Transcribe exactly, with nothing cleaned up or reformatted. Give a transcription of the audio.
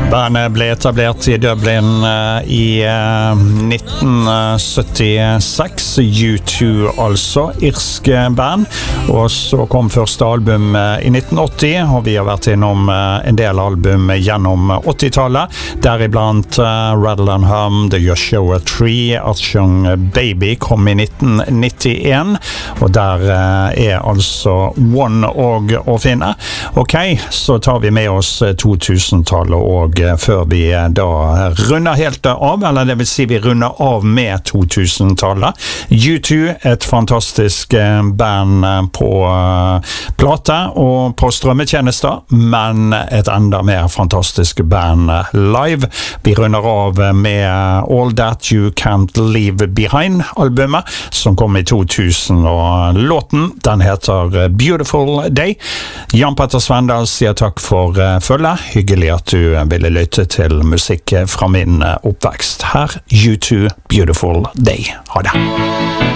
Bandet ble etablert i Dublin uh, i uh, nitten syttiseks, U to altså, irsk band, og så kom første album uh, i nitten åtti, og vi har vært innom uh, en del album gjennom åttitallet, deriblant uh, Rattle and Hum, The Joshua Tree, Archung Baby kom i nitten nittien, og der uh, er altså One og å finne. Ok, så tar vi med oss to tusen-tallet og før vi da runder helt av, eller det vil si vi runder av med to tusen-tallet. U to, et fantastisk band på plate og på strømmetjenester, men et enda mer fantastisk band live. Vi runder av med All That You Can't Leave Behind-albumet, som kom i to tusen, og låten, den heter Beautiful Day. Jan Petter Svendal sier takk for følget. Hyggelig at du ville lytte til musikk fra min oppvekst. Her, U to, Beautiful Day. Ha det.